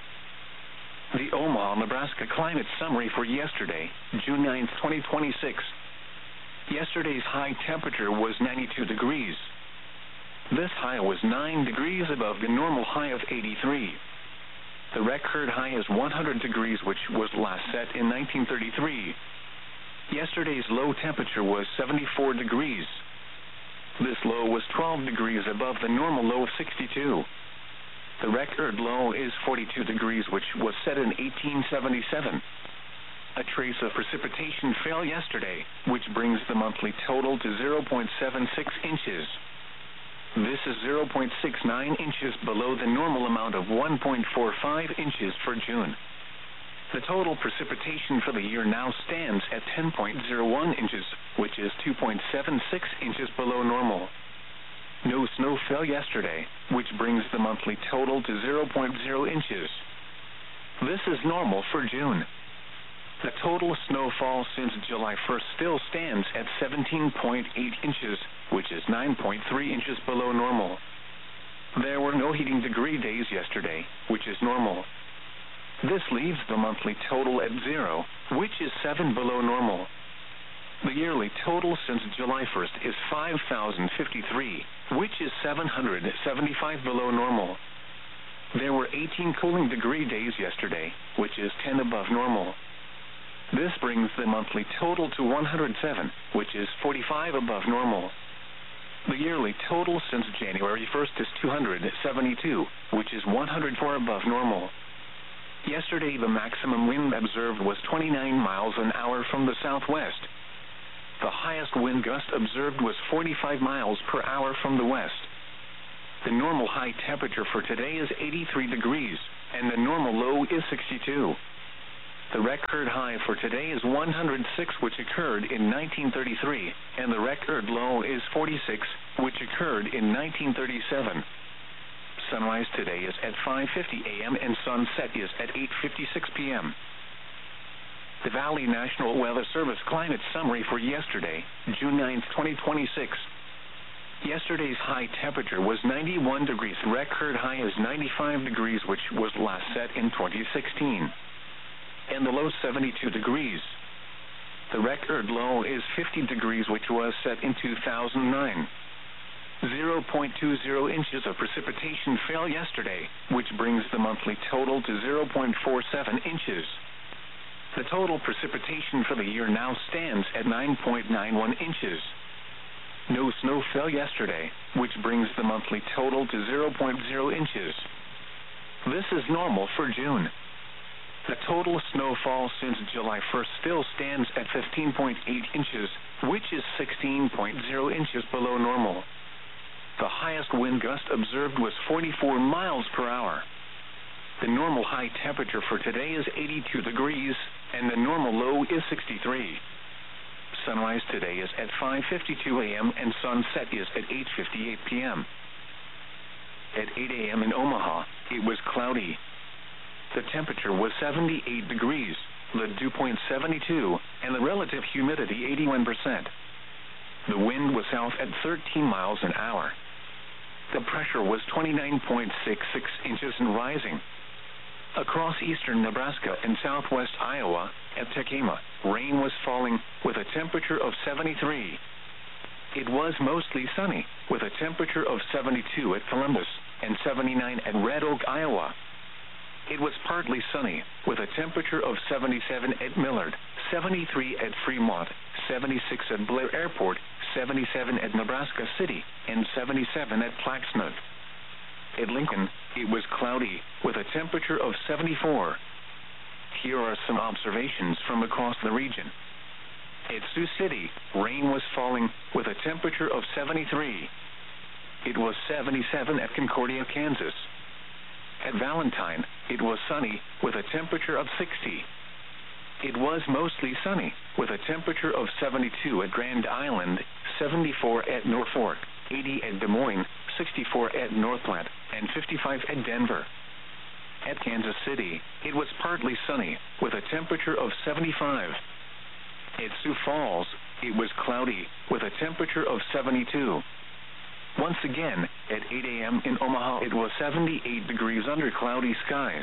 The Omaha, Nebraska climate summary for yesterday, June ninth, twenty twenty-six. Yesterday's high temperature was ninety-two degrees. This high was nine degrees above the normal high of eighty-three. The record high is one hundred degrees, which was last set in nineteen thirty-three. Yesterday's low temperature was seventy-four degrees. This low was twelve degrees above the normal low of sixty-two. The record low is forty-two degrees, which was set in eighteen seventy-seven. A trace of precipitation fell yesterday, which brings the monthly total to zero point seven six inches. This is zero point six nine inches below the normal amount of one point four five inches for June. The total precipitation for the year now stands at ten point zero one inches, which is two point seven six inches below normal. No snow fell yesterday, which brings the monthly total to zero point zero inches. This is normal for June. The total snowfall since July first still stands at seventeen point eight inches, which is nine point three inches below normal. There were no heating degree days yesterday, which is normal. This leaves the monthly total at zero, which is seven below normal. The yearly total since July first is five thousand fifty-three, which is seven hundred seventy-five below normal. There were eighteen cooling degree days yesterday, which is ten above normal. This brings the monthly total to one hundred seven, which is forty-five above normal. The yearly total since January first is two hundred seventy-two, which is one hundred four above normal. Yesterday, the maximum wind observed was twenty-nine miles an hour from the southwest. The highest wind gust observed was forty-five miles per hour from the west. The normal high temperature for today is eighty-three degrees, and the normal low is sixty-two. The record high for today is one hundred six, which occurred in nineteen thirty-three, and the record low is forty-six, which occurred in nineteen thirty-seven. Sunrise today is at five fifty a m and sunset is at eight fifty-six p m The Valley National Weather Service climate summary for yesterday, June ninth, twenty twenty-six. Yesterday's high temperature was ninety-one degrees. Record high is ninety-five degrees, which was last set in twenty sixteen. And the low seventy-two degrees. The record low is fifty degrees, which was set in two thousand nine. zero point two zero inches of precipitation fell yesterday, which brings the monthly total to zero point four seven inches. The total precipitation for the year now stands at nine point nine one inches. No snow fell yesterday, which brings the monthly total to zero point zero inches. This is normal for June. The total snowfall since July first still stands at fifteen point eight inches, which is sixteen point zero inches below normal. The highest wind gust observed was forty-four miles per hour. The normal high temperature for today is eighty-two degrees, and the normal low is sixty-three. Sunrise today is at five fifty-two a m and sunset is at eight fifty-eight p m At eight a m in Omaha, it was cloudy. The temperature was seventy-eight degrees, the dew point seventy-two, and the relative humidity eighty-one percent. The wind was south at thirteen miles an hour. The pressure was twenty-nine point six six inches and rising. Across eastern Nebraska and southwest Iowa, at Tekema, rain was falling, with a temperature of seventy-three. It was mostly sunny, with a temperature of seventy-two at Columbus, and seventy-nine at Red Oak, Iowa. It was partly sunny, with a temperature of seventy-seven at Millard, seventy-three at Fremont, seventy-six at Blair Airport, seventy-seven at Nebraska City, and seventy-seven at Plaxmouth. At Lincoln, it was cloudy, with a temperature of seventy-four. Here are some observations from across the region. At Sioux City, rain was falling, with a temperature of seventy-three. It was seventy-seven at Concordia, Kansas. At Valentine, it was sunny, with a temperature of sixty. It was mostly sunny, with a temperature of seventy-two at Grand Island, seventy-four at Norfolk, eighty at Des Moines, sixty-four at North Platte, and fifty-five at Denver. At Kansas City, it was partly sunny, with a temperature of seventy-five. At Sioux Falls, it was cloudy, with a temperature of seventy-two. Once again, at eight a m in Omaha, it was seventy-eight degrees under cloudy skies.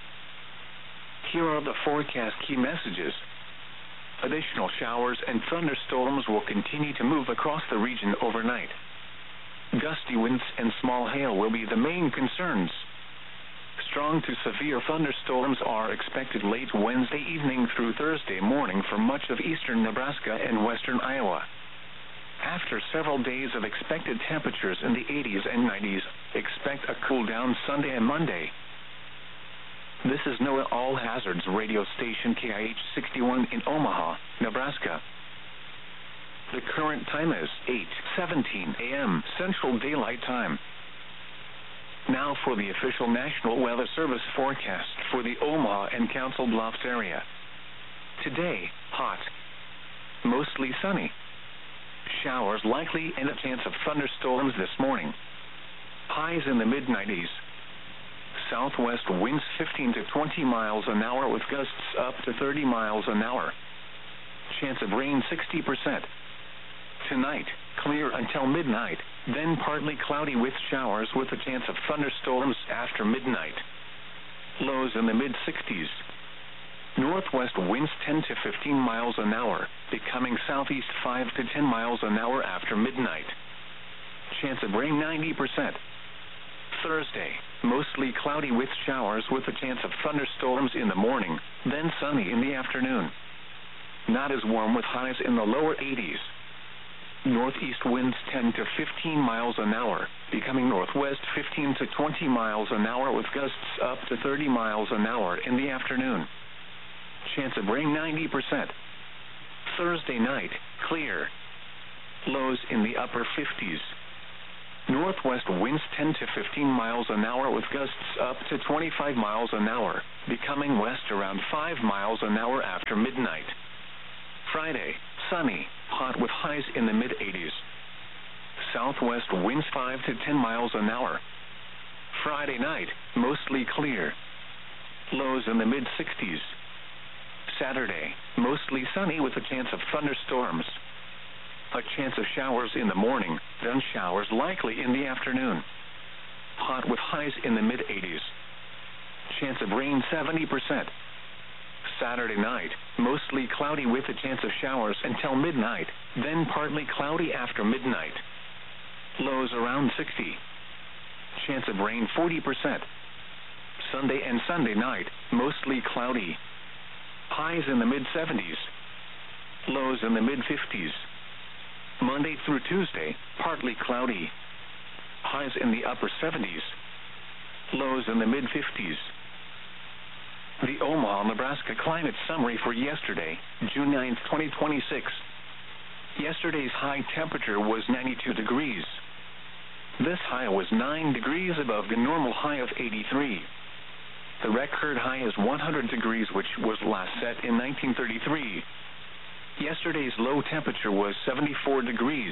Here are the forecast key messages. Additional showers and thunderstorms will continue to move across the region overnight. Gusty winds and small hail will be the main concerns. Strong to severe thunderstorms are expected late Wednesday evening through Thursday morning for much of eastern Nebraska and western Iowa. After several days of expected temperatures in the eighties and nineties, expect a cool down Sunday and Monday. This is NOAA All Hazards radio station K I H sixty-one in Omaha, Nebraska. The current time is eight seventeen a m Central Daylight Time. Now for the official National Weather Service forecast for the Omaha and Council Bluffs area. Today, hot. Mostly sunny. Showers likely and a chance of thunderstorms this morning. Highs in the mid nineties. Southwest winds fifteen to twenty miles an hour with gusts up to thirty miles an hour. Chance of rain sixty percent. Tonight, clear until midnight, then partly cloudy with showers with a chance of thunderstorms after midnight. Lows in the mid sixties. Northwest winds ten to fifteen miles an hour, becoming southeast five to ten miles an hour after midnight. Chance of rain ninety percent. Thursday, mostly cloudy with showers with a chance of thunderstorms in the morning, then sunny in the afternoon. Not as warm with highs in the lower eighties. Northeast winds ten to fifteen miles an hour, becoming northwest fifteen to twenty miles an hour with gusts up to thirty miles an hour in the afternoon. Chance of rain ninety percent. Thursday night, clear. Lows in the upper fifties. Northwest winds ten to fifteen miles an hour with gusts up to twenty-five miles an hour, becoming west around five miles an hour after midnight. Friday, sunny, hot with highs in the mid eighties. Southwest winds five to ten miles an hour. Friday night, mostly clear. Lows in the mid sixties. Saturday, mostly sunny with a chance of thunderstorms. A chance of showers in the morning, then showers likely in the afternoon. Hot with highs in the mid eighties. Chance of rain seventy percent. Saturday night, mostly cloudy with a chance of showers until midnight, then partly cloudy after midnight. Lows around sixty. Chance of rain forty percent. Sunday and Sunday night, mostly cloudy. Highs in the mid seventies. Lows in the mid fifties. Monday through Tuesday, partly cloudy. Highs in the upper seventies. Lows in the mid fifties. The Omaha, Nebraska climate summary for yesterday, June ninth, twenty twenty-six. Yesterday's high temperature was ninety-two degrees. This high was nine degrees above the normal high of eighty-three. The record high is one hundred degrees, which was last set in nineteen thirty-three. Yesterday's low temperature was seventy-four degrees.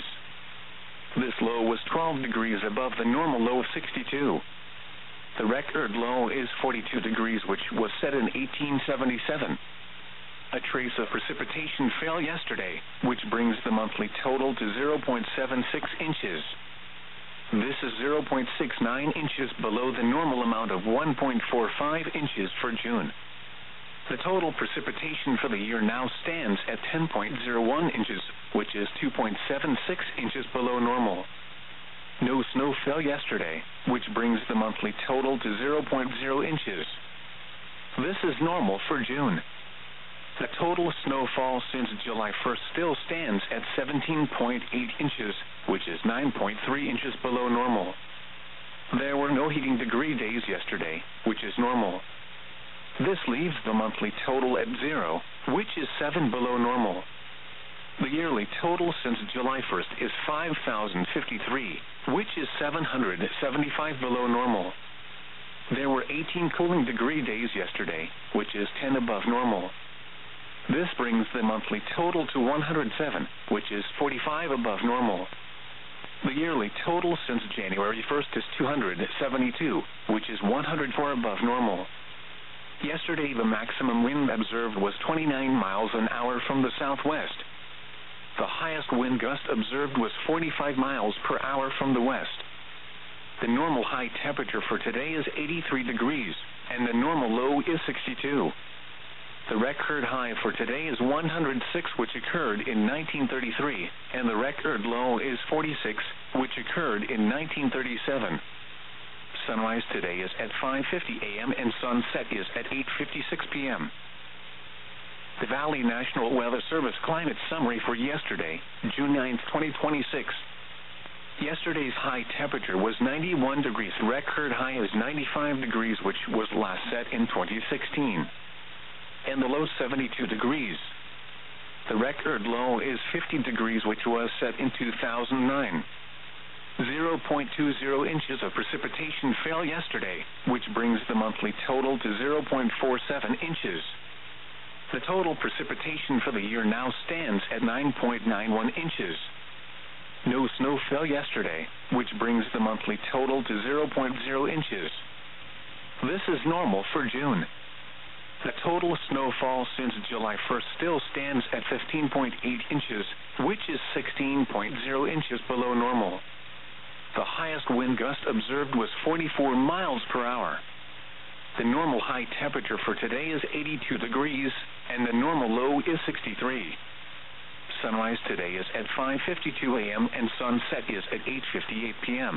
This low was twelve degrees above the normal low of sixty-two. The record low is forty-two degrees, which was set in eighteen seventy-seven. A trace of precipitation fell yesterday, which brings the monthly total to zero point seven six inches. This is zero point six nine inches below the normal amount of one point four five inches for June. The total precipitation for the year now stands at ten point zero one inches, which is two point seven six inches below normal. No snow fell yesterday, which brings the monthly total to zero point zero inches. This is normal for June. The total snowfall since July first still stands at seventeen point eight inches, which is nine point three inches below normal. There were no heating degree days yesterday, which is normal. This leaves the monthly total at zero, which is seven below normal. The yearly total since July first is five thousand fifty-three, which is seven hundred seventy-five below normal. There were eighteen cooling degree days yesterday, which is ten above normal. This brings the monthly total to one hundred seven, which is forty-five above normal. The yearly total since January first is two hundred seventy-two, which is one hundred four above normal. Yesterday, the maximum wind observed was twenty-nine miles an hour from the southwest. The highest wind gust observed was forty-five miles per hour from the west. The normal high temperature for today is eighty-three degrees, and the normal low is sixty-two. The record high for today is one hundred six, which occurred in nineteen thirty-three, and the record low is forty-six, which occurred in nineteen thirty-seven. Sunrise today is at five fifty a m and sunset is at eight fifty-six p m The Valley National Weather Service climate summary for yesterday, June ninth, twenty twenty-six. Yesterday's high temperature was ninety-one degrees. The record high is ninety-five degrees, which was last set in twenty sixteen. And the low seventy-two degrees. The record low is fifty degrees, which was set in two thousand nine. zero point two zero inches of precipitation fell yesterday, which brings the monthly total to zero point four seven inches. The total precipitation for the year now stands at nine point nine one inches. No snow fell yesterday, which brings the monthly total to zero point zero inches. This is normal for June. The total snowfall since July first still stands at fifteen point eight inches, which is sixteen point zero inches below normal. The highest wind gust observed was forty-four miles per hour. The normal high temperature for today is eighty-two degrees, and the normal low is sixty-three. Sunrise today is at five fifty-two a m and sunset is at eight fifty-eight p m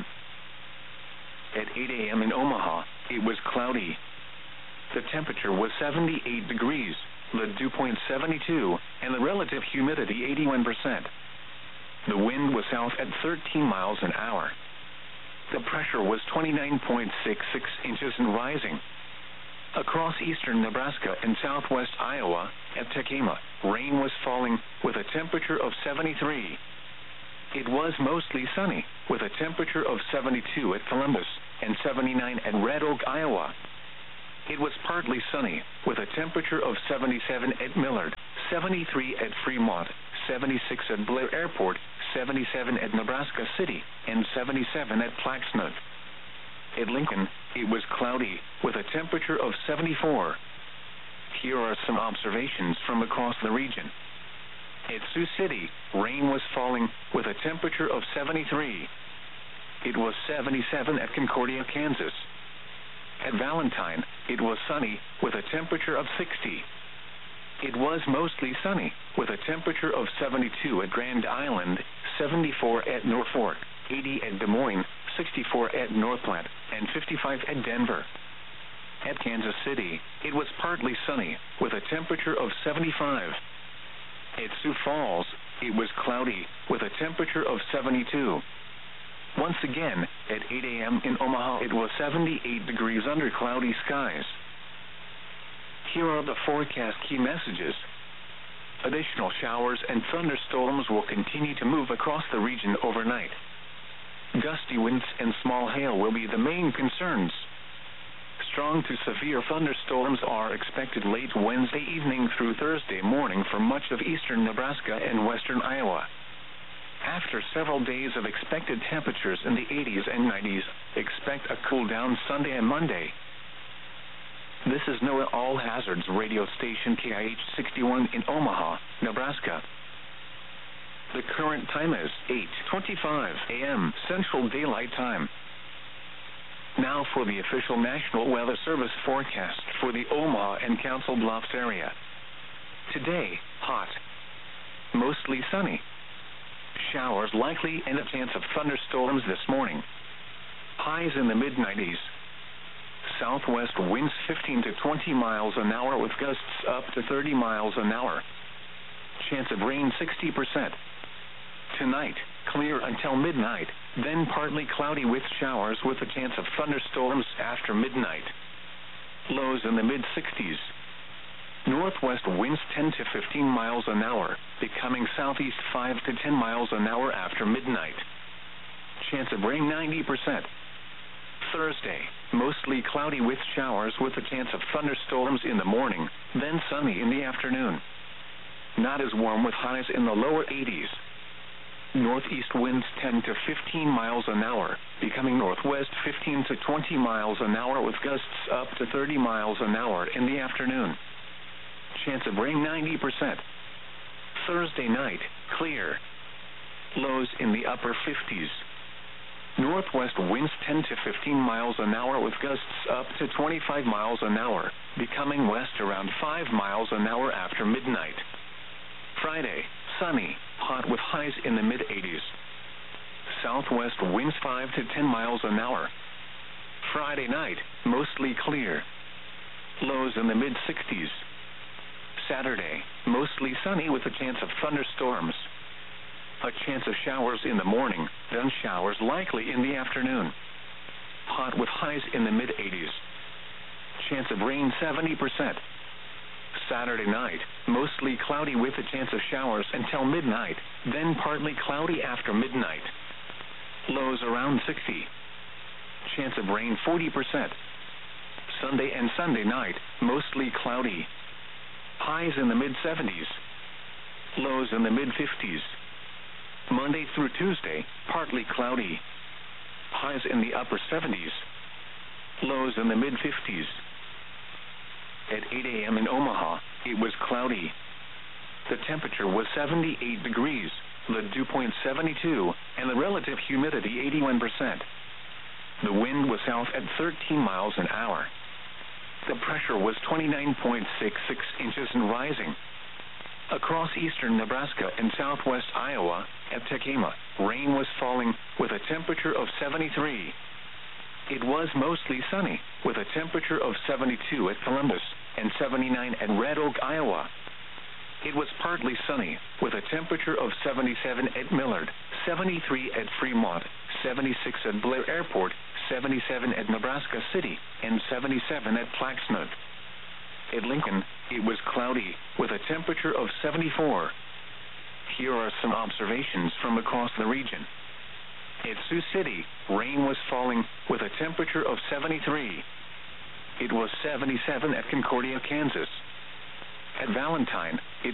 At eight a m in Omaha, it was cloudy. The temperature was seventy-eight degrees, the dew point seventy-two, and the relative humidity eighty-one percent. The wind was south at thirteen miles an hour. The pressure was twenty-nine point six six inches and rising. Across eastern Nebraska and southwest Iowa, at Tekema, rain was falling, with a temperature of seventy-three. It was mostly sunny, with a temperature of seventy-two at Columbus, and seventy-nine at Red Oak, Iowa. It was partly sunny, with a temperature of seventy-seven at Millard, seventy-three at Fremont, seventy-six at Blair Airport, seventy-seven at Nebraska City, and seventy-seven at Plaxmouth. At Lincoln, it was cloudy, with a temperature of seventy-four. Here are some observations from across the region. At Sioux City, rain was falling, with a temperature of seventy-three. It was seventy-seven at Concordia, Kansas. At Valentine, it was sunny, with a temperature of sixty. It was mostly sunny, with a temperature of seventy-two at Grand Island, seventy-four at Norfolk, eighty at Des Moines, sixty-four at North Platte, and fifty-five at Denver. At Kansas City, it was partly sunny, with a temperature of seventy-five. At Sioux Falls, it was cloudy, with a temperature of seventy-two. Once again, at eight a m in Omaha, it was seventy-eight degrees under cloudy skies. Here are the forecast key messages. Additional showers and thunderstorms will continue to move across the region overnight. Gusty winds and small hail will be the main concerns. Strong to severe thunderstorms are expected late Wednesday evening through Thursday morning for much of eastern Nebraska and western Iowa. After several days of expected temperatures in the eighties and nineties, expect a cool down Sunday and Monday. This is NOAA All Hazards radio station K I H sixty-one in Omaha, Nebraska. The current time is eight twenty-five a m Central Daylight Time. Now for the official National Weather Service forecast for the Omaha and Council Bluffs area. Today, hot. Mostly sunny. Showers likely and a chance of thunderstorms this morning. Highs in the mid nineties. Southwest winds fifteen to twenty miles an hour with gusts up to thirty miles an hour. Chance of rain sixty percent. Tonight, clear until midnight, then partly cloudy with showers with a chance of thunderstorms after midnight. Lows in the mid sixties. Northwest winds ten to fifteen miles an hour, becoming southeast five to ten miles an hour after midnight. Chance of rain ninety percent. Thursday, mostly cloudy with showers with a chance of thunderstorms in the morning, then sunny in the afternoon. Not as warm with highs in the lower eighties. Northeast winds ten to fifteen miles an hour, becoming northwest fifteen to twenty miles an hour with gusts up to thirty miles an hour in the afternoon. Chance of rain ninety percent. Thursday night, clear. Lows in the upper fifties. Northwest winds ten to fifteen miles an hour with gusts up to twenty-five miles an hour, becoming west around five miles an hour after midnight. Friday, sunny, hot with highs in the mid eighties. Southwest winds five to ten miles an hour. Friday night, mostly clear. Lows in the mid sixties. Saturday, mostly sunny with a chance of thunderstorms. A chance of showers in the morning, then showers likely in the afternoon. Hot with highs in the mid eighties. Chance of rain seventy percent. Saturday night, mostly cloudy with a chance of showers until midnight, then partly cloudy after midnight. Lows around sixty. Chance of rain forty percent. Sunday and Sunday night, mostly cloudy. Highs in the mid seventies. Lows in the mid fifties. Monday through Tuesday, partly cloudy. Highs in the upper seventies. Lows in the mid fifties. At eight a m in Omaha, it was cloudy. The temperature was seventy-eight degrees, the dew point seventy-two, and the relative humidity eighty-one percent. The wind was south at thirteen miles an hour. The pressure was twenty-nine point six six inches and rising. Across eastern Nebraska and southwest Iowa, at Tekema, rain was falling with a temperature of seventy-three. It was mostly sunny, with a temperature of seventy-two at Columbus and seventy-nine at Red Oak, Iowa. It was partly sunny, with a temperature of seventy-seven at Millard, seventy-three at Fremont, seventy-six at Blair Airport, seventy-seven at Nebraska City, and seventy-seven at Plaxnut. At Lincoln, it was cloudy, with a temperature of seventy-four. Here are some observations from across the region. At Sioux City, rain was falling, with a temperature of seventy-three. It was seventy-seven at Concordia, Kansas. At Valentine, it